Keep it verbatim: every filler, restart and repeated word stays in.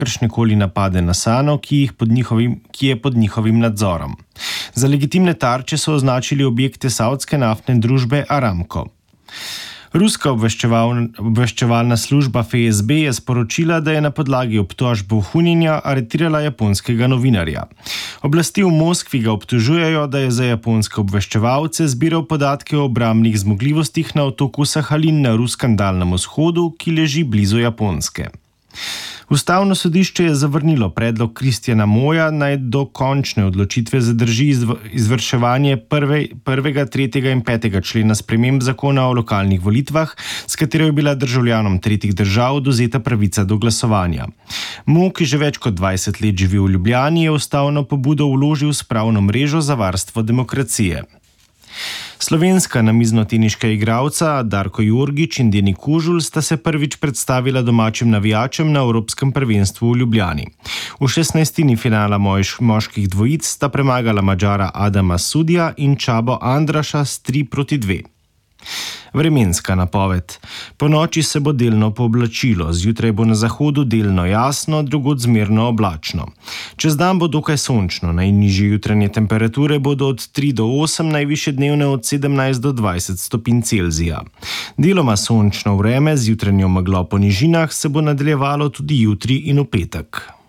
kakršnekoli napade na Sano, ki, jih pod njihovim, ki je pod njihovim nadzorom. Za legitimne tarče so označili objekte savdske naftne družbe Aramco. Ruska obveščeval, obveščevalna služba F S B je sporočila, da je na podlagi obtožb vohunjenja aretirala japonskega novinarja. Oblasti v Moskvi ga obtožujejo, da je za japonske obveščevalce zbiral podatke o obrambnih zmogljivostih na otoku Sahalin na ruskem daljnem vzhodu, ki leži blizu Japonske. Ustavno sodišče je zavrnilo predlog Kristjana Moja, naj do končne odločitve zadrži izvrševanje prve, prvega, tretjega in petega člena sprememb zakona o lokalnih volitvah, s katero je bila državljanom tretjih držav odvzeta pravica do glasovanja. Mo, ki že več kot dvajset let živi v Ljubljani, je ustavno pobudo vložil s pravno mrežo za varstvo demokracije. Slovenska namiznoteniška igralca Darko Jorgič in Deni Kožul sta se prvič predstavila domačim navijačem na Evropskem prvenstvu v Ljubljani. V šestnajstini finala mož, moških dvojic sta premagala Madžara Adama Sudija in Čabo Andraša s tri proti dve. Vremenska napoved. Po noči se bo delno pooblačilo, zjutraj bo na zahodu delno jasno, drugod zmerno oblačno. Čez dan bo dokaj sončno, najnižje jutranje temperature bodo od tri do osem, najvišje dnevne od sedemnajst do dvajset stopinj Celzija. Deloma sončno vreme z jutranjo meglo po nižinah se bo nadaljevalo tudi jutri in v petek.